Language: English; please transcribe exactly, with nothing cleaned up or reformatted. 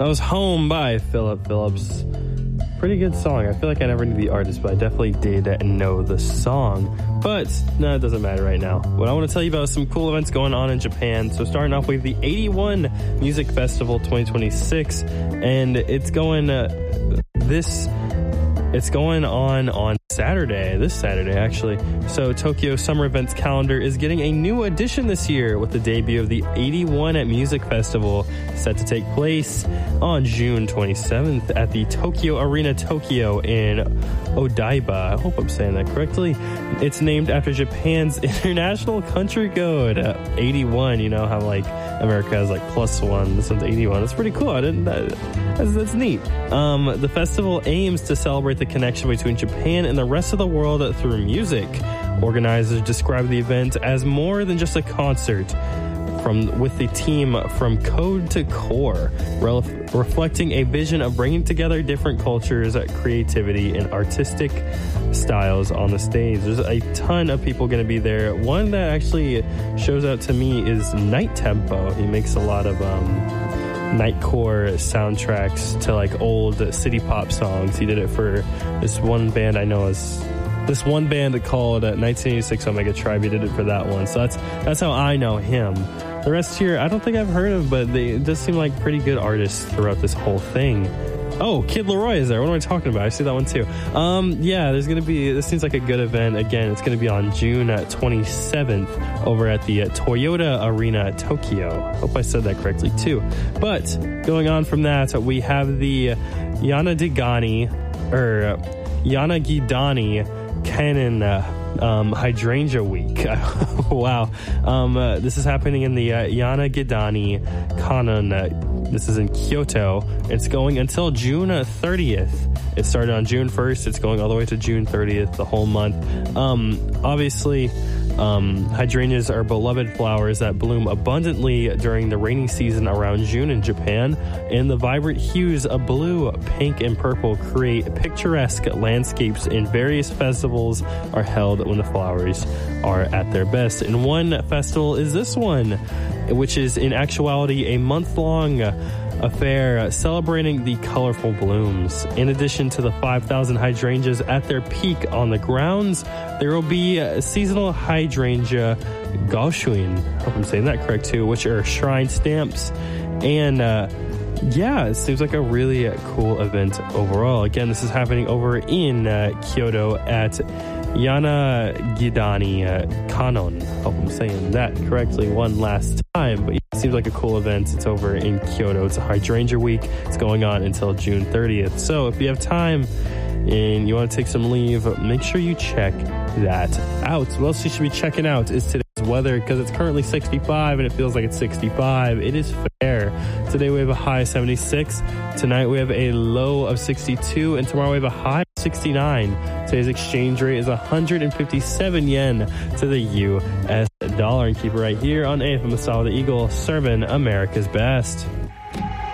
That was Home by Philip Phillips. Pretty good song. I feel like I never knew the artist, but I definitely did know the song. But no, it doesn't matter right now. What I want to tell you about is some cool events going on in Japan. So starting off with the eighty-one Music Festival twenty twenty-six, and it's going uh, this. It's going on on Saturday, this Saturday actually. So Tokyo Summer Events calendar is getting a new edition this year with the debut of the eighty-one Music Festival set to take place on June twenty-seventh at the Tokyo Arena Tokyo in Odaiba. I hope I'm saying that correctly. It's named after Japan's international country code, uh, eighty-one. You know how like America has like plus one. This one's eighty-one. That's pretty cool. I didn't. That, that's, that's neat. Um, the festival aims to celebrate the connection between Japan and the rest of the world through music. Organizers describe the event as more than just a concert, from with the team from Code to Core, ref, reflecting a vision of bringing together different cultures, creativity, and artistic styles on the stage. There's a ton of people going to be there. One that actually shows out to me is Night Tempo. He makes a lot of um nightcore soundtracks to like old city pop songs. He did it for this one band I know is this one band called uh, nineteen eighty-six Omega Tribe. He did it for that one. So that's that's how I know him. The rest here I don't think I've heard of, but they just seem like pretty good artists throughout this whole thing. Oh, Kid Laroi is there. What am I talking about? I see that one too. Um, yeah, there's going to be, this seems like a good event. Again, it's going to be on June twenty-seventh over at the uh, Toyota Arena Tokyo. Hope I said that correctly too. But going on from that, we have the Yanagidani, or Yanagidani Canon uh, um, Hydrangea Week. Wow. Um, uh, this is happening in the uh, Yanagidani Kanon. Uh, This is in Kyoto. It's going until June thirtieth. It started on June first. It's going all the way to June thirtieth, the whole month. Um, obviously, um, hydrangeas are beloved flowers that bloom abundantly during the rainy season around June in Japan. And the vibrant hues of blue, pink, and purple create picturesque landscapes, and various festivals are held when the flowers are at their best. And one festival is this one, which is in actuality a month-long affair celebrating the colorful blooms. In addition to the five thousand hydrangeas at their peak on the grounds, there will be seasonal hydrangea gaoshuin, I hope I'm saying that correct too, which are shrine stamps. And uh, yeah, it seems like a really cool event overall. Again, this is happening over in uh, Kyoto at Yanagidani uh, Kanon. I hope I'm saying that correctly one last time. But yeah, it seems like a cool event. It's over in Kyoto. It's a Hydrangea Week. It's going on until June thirtieth. So if you have time and you want to take some leave, make sure you check that out. What else you should be checking out is today's weather, because it's currently sixty-five and it feels like it's sixty-five. It is fair. Today we have a high of seventy-six. Tonight we have a low of sixty-two, and tomorrow we have a high of sixty-nine. Today's exchange rate is one hundred fifty-seven yen to the U S dollar. And keep it right here on A F M Masala the Eagle, serving America's best.